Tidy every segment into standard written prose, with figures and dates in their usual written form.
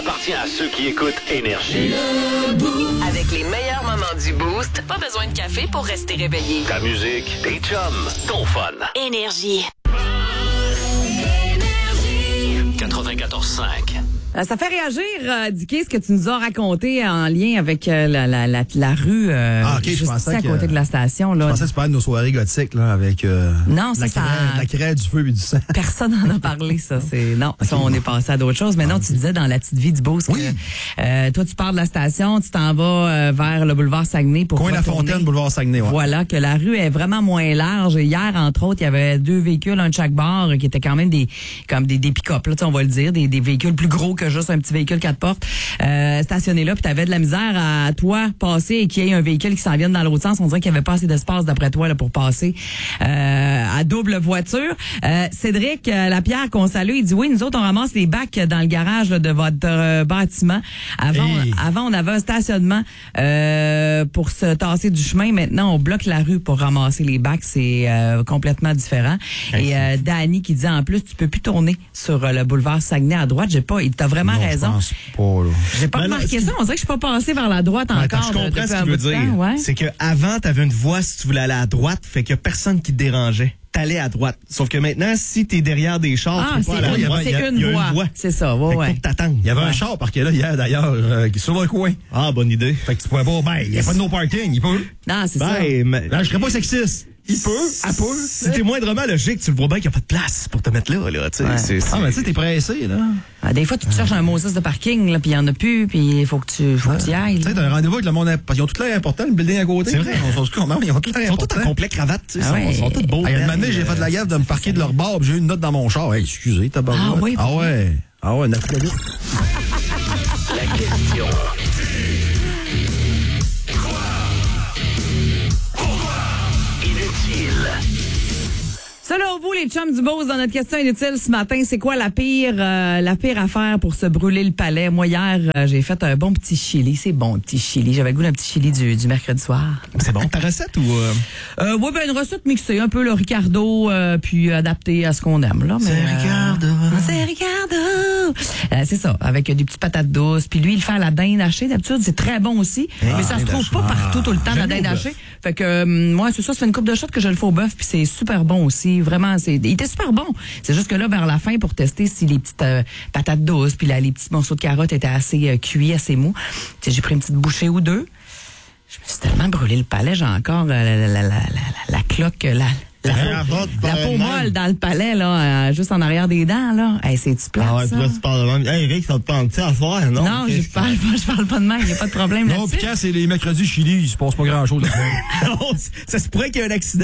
appartient à ceux qui écoutent Énergie. Avec les meilleurs moments du Boost, pas besoin de café pour rester réveillé. Ta musique, tes chums, ton fun. Énergie. 94.5. Ça fait réagir, Dicky, ce que tu nous as raconté en lien avec la rue juste ici à côté de la station. Là. Je pensais que tu parlais de nos soirées gothiques là, avec non, la craie, du feu et du sang. Personne n'en a parlé, ça. Non, ça, on est passé à d'autres choses. Mais non, tu disais dans la petite vie du Beauce que toi, tu pars de la station, tu t'en vas vers le boulevard Saguenay pour Coin La Fontaine, boulevard Saguenay. Ouais. Voilà, que la rue est vraiment moins large. Hier, entre autres, il y avait 2 véhicules, un de chaque bord, qui étaient quand même des pick-up, là, on va le dire, des véhicules plus gros que juste un petit véhicule 4 portes stationné là, puis t'avais de la misère à toi passer et qu'il y ait un véhicule qui s'en vienne dans l'autre sens. On dirait qu'il n'y avait pas assez d'espace d'après toi là, pour passer à double voiture. Cédric Lapierre qu'on salue, il dit oui, nous autres on ramasse les bacs dans le garage là, de votre bâtiment. Avant on avait un stationnement pour se tasser du chemin. Maintenant on bloque la rue pour ramasser les bacs. C'est complètement différent. Et Danny qui dit en plus tu peux plus tourner sur le boulevard Saguenay à droite. Il t'a vraiment raison. Je pense pas, là. J'ai pas remarqué ça. On dirait que je suis pas passée vers la droite encore. Attends, je comprends ce que tu veux dire. Ouais. C'est qu'avant, t'avais une voie si tu voulais aller à droite, fait que personne qui te dérangeait. T'allais à droite. Sauf que maintenant, si t'es derrière des chars, tu peux pas aller à droite. C'est une voie. C'est ça, Fait que faut que t'attendes. Il y avait un char parqué là hier, d'ailleurs, sur le coin. Ah, bonne idée. Fait que tu pouvais pas, il n'y a pas de no parking, il peut. Non, c'est ça. Là, je serais pas sexiste. Il peut, elle peut. Si t'es moindrement logique, tu le vois bien qu'il n'y a pas de place pour te mettre là, tu sais. Ah, mais tu sais, t'es pressé, là. Des fois, tu te cherches un Moses de parking, là, puis il n'y en a plus, puis il faut que tu y ailles. Tu sais, t'as un rendez-vous avec le monde, parce qu'ils ont tout l'air important, le building à côté. C'est vrai. Ils ont tout l'air important. Ils sont tous en complet cravate, tu sais. Ils sont tous beaux. Il y a une année, j'ai fait de la gaffe de me parquer de leur bar, puis j'ai eu une note dans mon char. Hey, excusez, t'as pas Ah oui. Ah ouais, 9 minutes. La question. Inutile. Selon vous, les chums du Beauce, dans notre question inutile ce matin, c'est quoi la pire affaire pour se brûler le palais? Moi, hier, j'ai fait un bon petit chili. C'est bon, petit chili. J'avais le goût d'un petit chili du mercredi soir. C'est bon, ta recette ou... Oui, une recette mixée, un peu le Ricardo, puis adaptée à ce qu'on aime. Là, mais, c'est Ricardo! C'est ça, avec des petites patates douces. Puis lui, il fait à la dinde hachée. D'habitude, c'est très bon aussi. Mais ça se trouve pas partout tout le temps, la dinde hachée. Fait que, moi, c'est ça, c'est une coupe de shot que je le fais au bœuf, puis c'est super bon aussi. Vraiment, il était super bon. C'est juste que là, vers la fin, pour tester si les petites patates douces, puis les petits morceaux de carottes étaient assez cuits, assez mous, j'ai pris une petite bouchée ou deux. Je me suis tellement brûlé le palais, j'ai encore la cloque, la peau molle dans le palais, là, juste en arrière des dents, là. Hey, c'est-tu plate, Ah ouais, ça? puis là, tu parles de même. Hey, Rick, ça te tente à soir, non? Non, je parle pas de même, il n'y a pas de problème Non, là-dessus. puis quand c'est les mercredis Chili, il se passe pas grand-chose. Ça se pourrait qu'il y ait un accident.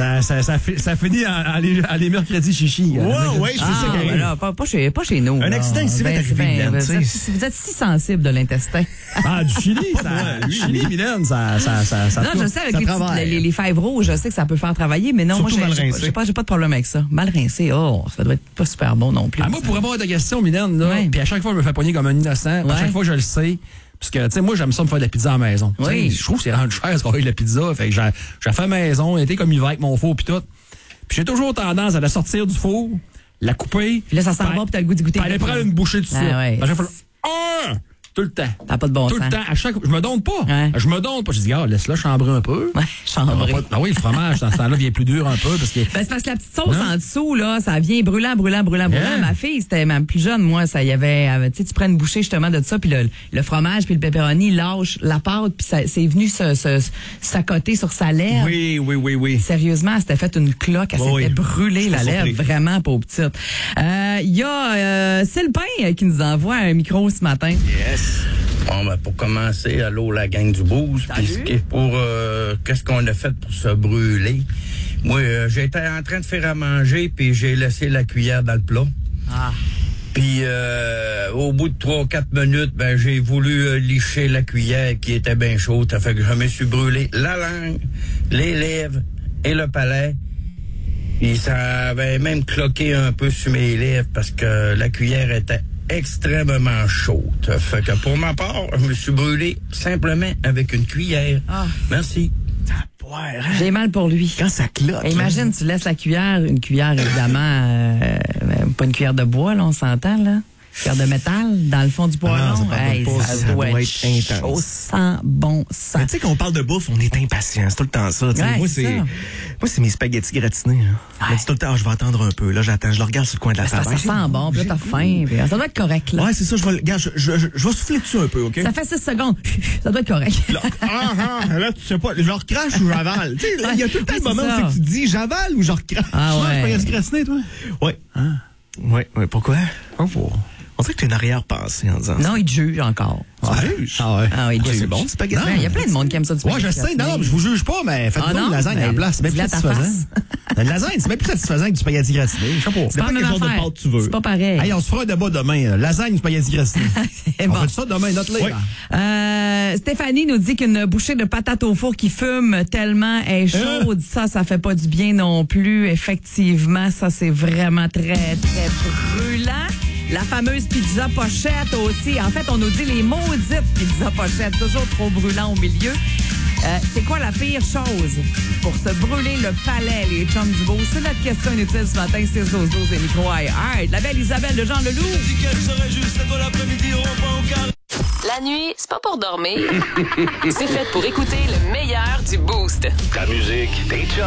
Ça finit à les mercredis chichi. Ouais, c'est ça qui arrive. Là, pas chez nous. Un là. accident ici va t'arriver, Mylène, tu sais. Vous êtes si sensible de l'intestin. Ah, du Chili, Chili, Mylène, ça Non, je sais, avec les fèves rouges, je sais que ça peut faire travailler, mais non, surtout moi, mal rincé. j'ai pas de problème avec ça. Mal rincé, ça doit être pas super bon non plus. Moi, pour répondre à ta question, Mylène, là, puis à chaque fois, je me fais pogner comme un innocent. À chaque fois, je le sais. Parce que, tu sais, moi, j'aime ça me faire de la pizza à la maison. Oui. Je trouve que c'est rendu cher, ce qu'on a de la pizza. Fait que j'ai fait à la maison, été comme il va avec mon four, puis tout. Puis j'ai toujours tendance à la sortir du four, la couper. Puis là, ça s'en va, puis t'as le goût d'y goûter. Puis aller prendre une bouchée de suite. Ouais. À chaque fois, tout le temps. T'as pas de bon Tout sens. le temps. Je me donne pas. Ouais. Je me donne pas. Je dis, laisse-le chambrer un peu. Ouais, chambrer. Ah oui, le fromage, dans ce temps-là, vient plus dur un peu. C'est parce que la petite sauce en dessous, là, ça vient brûlant. Ma fille, c'était même plus jeune, moi, ça y avait, tu sais, tu prends une bouchée justement de ça, puis le fromage, puis le pepperoni lâche la pâte, puis c'est venu s'accoter sur sa lèvre. Oui. Sérieusement, elle s'était fait une cloque, elle s'était brûlée la lèvre, vraiment pauvre petite. Il y a Sylvain qui nous envoie un micro ce matin. Yes. Bon, pour commencer, allô la gang du Boost. Puis qu'est-ce qu'on a fait pour se brûler? Moi, j'étais en train de faire à manger, puis j'ai laissé la cuillère dans le plat. Puis au bout de 3-4 minutes, j'ai voulu licher la cuillère qui était bien chaude. Ça fait que je me suis brûlé la langue, les lèvres et le palais. Puis ça avait même cloqué un peu sur mes lèvres parce que la cuillère était extrêmement chaude. Fait que pour ma part, je me suis brûlé simplement avec une cuillère. Merci. J'ai mal pour lui. Quand ça cloque. Imagine, tu laisses une cuillère évidemment, pas une cuillère de bois, là, on s'entend, là. Cœur de métal dans le fond du poêlon. Ah, ça doit être intense. Chaud sans bon sens. Mais tu sais, quand on parle de bouffe, on est impatient. C'est tout le temps ça. Ouais, Moi, c'est ça. moi, c'est mes spaghettis gratinés. Hein. Je me dis tout le temps, je vais attendre un peu. Là, j'attends, je le regarde sur le coin de la table. Ça sent bon, puis là, t'as faim. Puis ça doit être correct, là. Ouais, c'est ça. Je vais souffler dessus un peu, OK? Ça fait 6 secondes. Ça doit être correct. Là, tu sais pas, je recrache ou j'avale. Tu sais, il y a tout le temps le moment où c'est que tu te dis j'avale ou je recrache. Ah ouais. Spaghetti gratiné, toi? Ouais. Ouais, pourquoi? On dirait que t'as une arrière-pensée en disant ça. Non, il te juge encore. Tu juges? Ah ouais. Ah oui, il te Ouais, juge. c'est bon, le spaghetti. Il y a plein de monde qui aime ça du Ouais, spaghetti. je sais. Non, je vous juge pas, mais faites-moi Ah non? une lasagne à la Ben, place. C'est bien plus dis-la à ta satisfaisant. La lasagne, c'est bien plus satisfaisant que du spaghetti gratiné. Je sais pas. C'est pas la quel même genre de affaire. pâte tu veux. C'est pas pareil. Hey, on se fera un débat demain. Lasagne, spaghetti gratiné. C'est On bon. fait ça demain, note-les. Oui. Stéphanie nous dit qu'une bouchée de patates au four qui fume tellement est chaude, ça fait pas du bien non plus. Effectivement, ça, c'est vraiment très, très brûlant. La fameuse pizza pochette aussi. En fait, on nous dit les maudites pizza pochettes, toujours trop brûlant au milieu. C'est quoi la pire chose pour se brûler le palais, les chums du beau? C'est notre question inutile ce matin, c'est 12 et micro ailleurs. La belle Isabelle de Jean Leloup. La nuit, c'est pas pour dormir. C'est fait pour écouter le meilleur du Boost. Ta musique, tes chums.